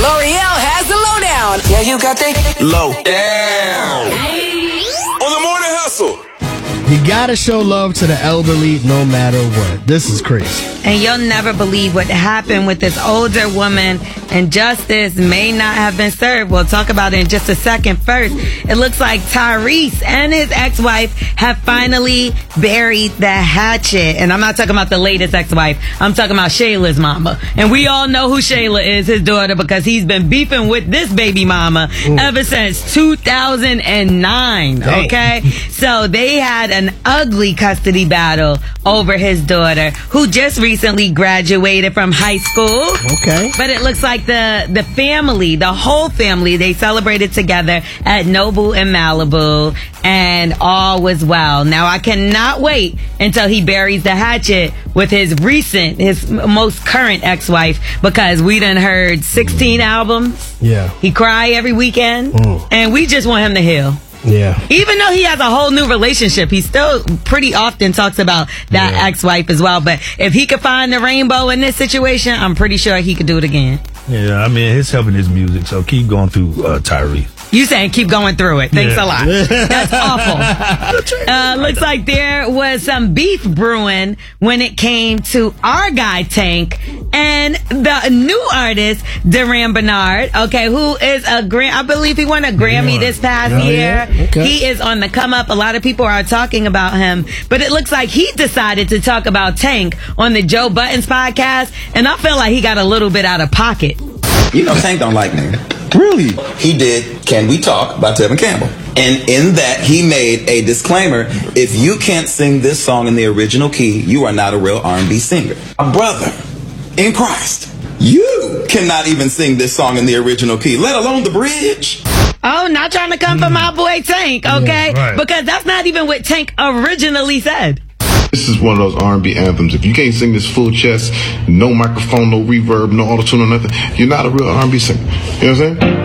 L'Oreal has the lowdown. Yeah, you got that low down. On the morning hustle. You gotta show love to the elderly no matter what. This is crazy. And you'll never believe what happened with this older woman, and justice may not have been served. We'll talk about it in just a second. First, it looks like Tyrese and his ex-wife have finally buried the hatchet. And I'm not talking about the latest ex-wife. I'm talking about Shayla's mama. And we all know who Shayla is, his daughter, because he's been beefing with this baby mama ever since 2009. Dang. Okay? So they had an ugly custody battle over his daughter, who just recently graduated from high school. Okay. But it looks like the family, the whole family, they celebrated together at Noble in Malibu, and all was well. Now, I cannot wait until he buries the hatchet with his most current ex-wife, because we done heard 16 albums. Yeah. He cry every weekend, and we just want him to heal. Yeah. Even though he has a whole new relationship, he still pretty often talks about that ex-wife as well. But if he could find the rainbow in this situation, I'm pretty sure he could do it again. Yeah, I mean, it's helping his music, so keep going through Tyrese. You saying keep going through it. Thanks a lot. That's awful. Looks like there was some beef brewing when it came to our guy Tank and the new artist Duran Bernard. Okay, who is I believe he won a Grammy this past year. Yeah. Okay. He is on the come up. A lot of people are talking about him, but it looks like he decided to talk about Tank on the Joe Buttons podcast, and I feel like he got a little bit out of pocket. You know, Tank don't like me. Really? He did Can We Talk by Tevin Campbell. And in that, he made a disclaimer. If you can't sing this song in the original key, you are not a real R&B singer. A brother in Christ, you cannot even sing this song in the original key, let alone the bridge. Oh, not trying to come for my boy Tank, okay? Yeah, right. Because that's not even what Tank originally said. This is one of those R&B anthems. If you can't sing this full chest, no microphone, no reverb, no auto-tune or nothing, you're not a real R&B singer. You know what I'm saying?